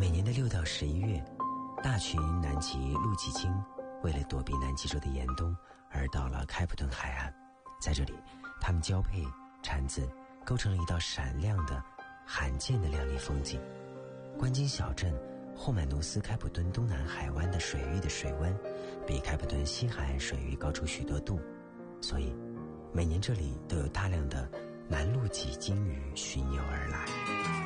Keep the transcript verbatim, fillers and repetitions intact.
每年的六到十一月，大群南极陆脊鲸为了躲避南极洲的严冬而到了开普敦海岸，在这里它们交配产子，构成了一道闪亮的罕见的亮丽风景。观鲸小镇霍曼努斯开普敦东南海湾的水域的水温比开普敦西海岸水域高出许多度，所以每年这里都有大量的南陆脊鲸鱼巡游而来。